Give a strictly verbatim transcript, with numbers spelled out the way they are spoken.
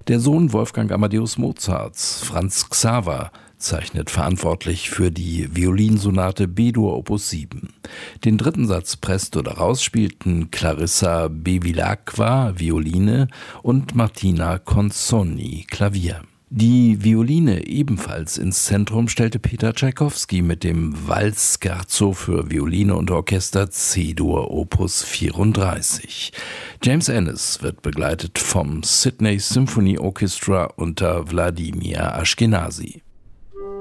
Der Sohn Wolfgang Amadeus Mozarts, Franz Xaver, zeichnet verantwortlich für die Violinsonate B-Dur Opus sieben. Den dritten Satz Presto daraus spielten Clarissa Bevilacqua, Violine, und Martina Consonni, Klavier. Die Violine ebenfalls ins Zentrum stellte Peter Tschaikowski mit dem Walz-Scherzo für Violine und Orchester C-Dur Opus vierunddreißig. James Ennis wird begleitet vom Sydney Symphony Orchestra unter Wladimir Ashkenazy.